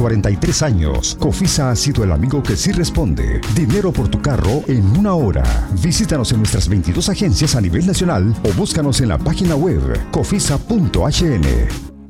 43 años, Cofisa ha sido el amigo que sí responde. Dinero por tu carro en una hora. Visítanos en nuestras 22 agencias a nivel nacional o búscanos en la página web cofisa.hn.